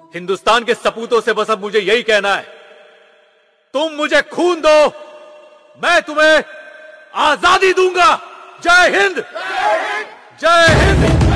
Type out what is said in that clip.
हिंदुस्तान के सपूतों से बस अब मुझे यही कहना है, तुम मुझे खून दो, मैं तुम्हें आजादी दूंगा। जय हिंद, जय हिंद।